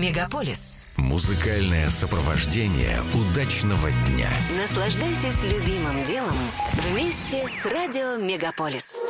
Мегаполис. Музыкальное сопровождение удачного дня. Наслаждайтесь любимым делом вместе с радио Мегаполис.